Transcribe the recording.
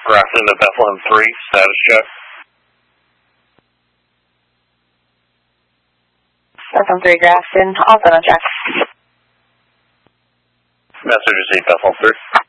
Grafton to Bethlehem 3, status check. Bethlehem 3, Grafton, also on track. Message received, Bethlehem 3.